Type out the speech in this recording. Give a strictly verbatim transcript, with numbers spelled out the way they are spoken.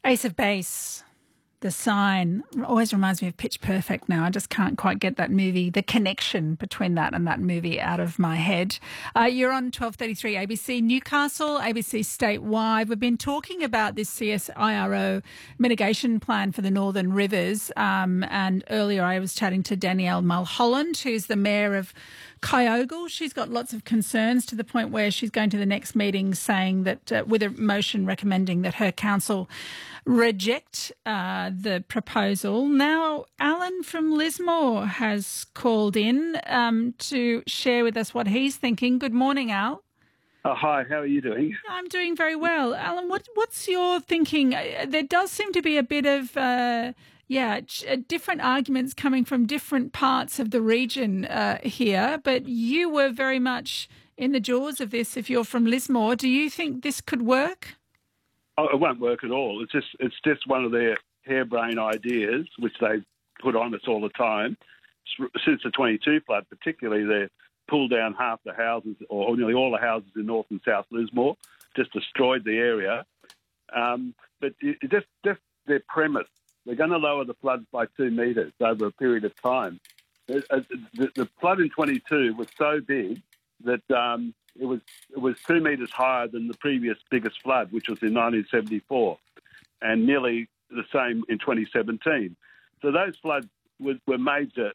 Ace of Base, The Sign, always reminds me of Pitch Perfect now. I just can't quite get that movie, the connection between that and that movie out of my head. Uh, you're on twelve thirty-three A B C Newcastle, A B C statewide. We've been talking about this C S I R O mitigation plan for the Northern Rivers. Um, and earlier I was chatting to Danielle Mulholland, who's the Mayor of Kyogle. She's got lots of concerns to the point where she's going to the next meeting saying that, uh, with a motion recommending that her council reject uh, the proposal. Now, Alan from Lismore has called in um, to share with us what he's thinking. Good morning, Al. Oh, hi, how are you doing? I'm doing very well. Alan, what, what's your thinking? There does seem to be a bit of... Uh, Yeah, different arguments coming from different parts of the region uh, here, but you were very much in the jaws of this if you're from Lismore. Do you think this could work? Oh, it won't work at all. It's just it's just one of their harebrained ideas, which they put on us all the time. Since the twenty-two flood, particularly, they pulled down half the houses, or nearly all the houses in North and South Lismore, just destroyed the area. Um, but it, it just, just their premise, they're going to lower the floods by two metres over a period of time. The, the, the flood in twenty-two was so big that um, it was it was two metres higher than the previous biggest flood, which was in nineteen seventy-four, and nearly the same in twenty seventeen. So those floods were, were major